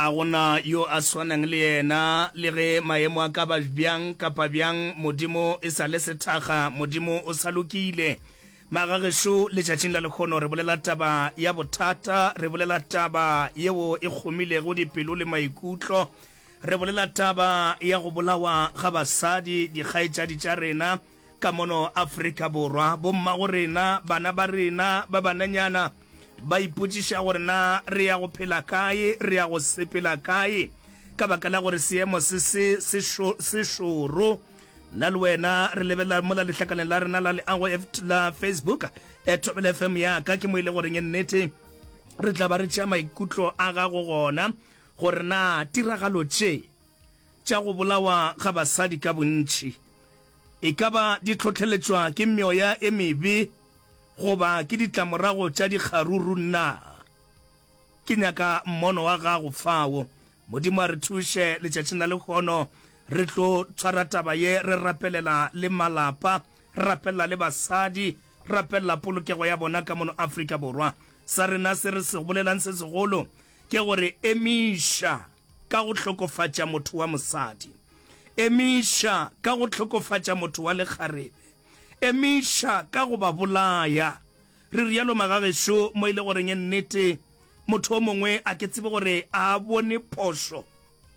a gona yo a swanang le yena le ge maemo a ka ba bjang kapa bjang modimo e sa le sethaga modimo o sa lokile magagesho letšatšing la lekgono re bolela taba ya bothata re bolela taba yeo e kgomilego dipelo le maikutlo re bolela taba ya go bolawa ga basadi dikgaetšadi tša rena ka mono Afrika Borwa bomma go rena bana ba rena ba bananyana ba ipotšiša gore na re ya go phela kae re ya go sepela kae ka baka la gore seemo se šoro nna le wena re lebelela mola lehlakaneng la rena la Facebook Thobela FM yaka ke mo ile goreng nnete re tla ba re tšea maikutlo a gago gona gore na tiragalo tša go bolawa ga basadi ka bontši e ka ba di tlhotlheletswa ke meoya e mebe goba ke ditlamorago tša dikgaruru na ke nyaka mmono wa gago fao modimo a re thuše letšatšing la lekgono re tlo tshwara taba ye re rapelela le malapa rapelela le basadi rapelela polokego ya bona ka mono Afrika Borwa sa rena se re se bolelang se segolo ke gore emiša ka go hlokofatša motho wa mosadi emiša ka go hlokofatša motho wa lekgarebe emiša ka go ba bolaya re rialo magagesho mo ile goreng nnete motho o mongwe a ke tsebe gore a bone poso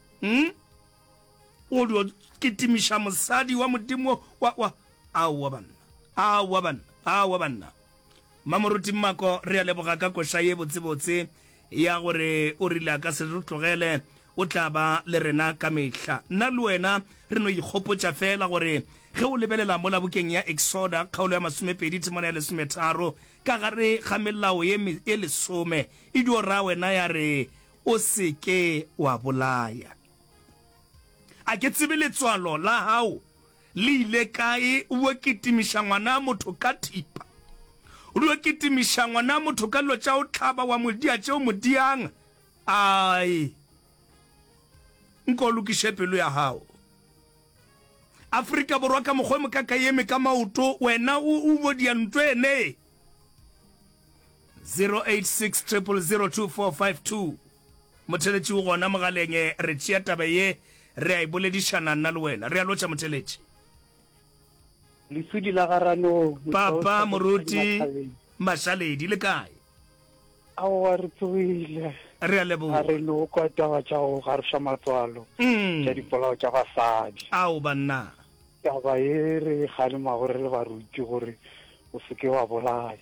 o dio kitimiša mosadi wa modimo wa awa banna mamoruti mmako re a leboga ka koša ye botsebotse ya gore o rile a ka se re tlogele o tla ba le rena ka mehla nna le wena re no ikgopotša fela gore ge o lebelela mo labokeng ya Exoda kgaolo ya 20 temana ya 13 ka gare ga melao ye 10 e dio ra wena ya re o se ke wa bolaya a ke tsebe letswalo la hao le ile kae o kitimiša ngwana motho ka thipa o kitimiša ngwana motho ka lo tša o tlhaba wa modia tšeo modiang ai nko lokiše pelo ya hao Afrika Borwa ka mokgwe mokaka yeme ka maoto wena o bodia ntwene 0860002452 motheletši o gona mogaleng re tšea taba ye re a iboledišana nna le wena re a lotša motheletši Lesudi la garano papa moruti Mashaledi le kae awa re tswile re a leboga re no kwa taba tša go garisha matswalo tša dipolao tša basadi ao banna taba ye re kgalema gore re ba ruti gore o se ke wa bolaya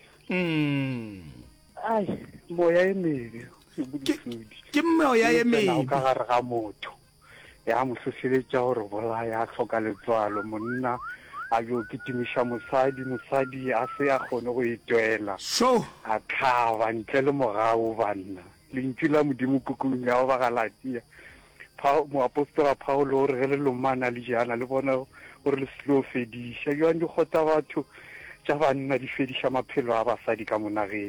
ai moya e mebe ke moya e mebe ka gare ga motho ya moseseletša gore bolaya a hloka letswalo monna a yo kitimiša mosadi a se a kgone go itwela a tlhaba ntle le mogao banna lentšu la modimo kukung ya go ba Galatia moapostola Paulo o re ge le lomana le jana le bona gore le selo fediša joang di kgota batho tša banna di fediša maphelo a basadi ka monageng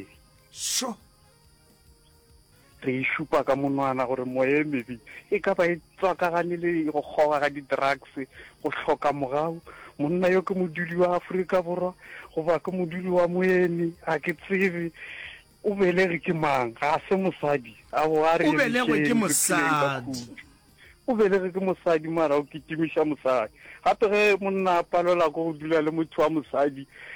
re išupa ka monwana gore moya e mebe e ka ba e tswakagane le go kgoga ga di-drugs go hloka mogao monna yo ke modudi wa Afrika Borwa goba ke modudi wa moemi a ke tsebe o belege ke mang ga se mosadi a bo a re o belege ke mosadi o belege ke mosadi mara o kitimiša mosadi gape ge monna a palola go dula le motho wa mosadi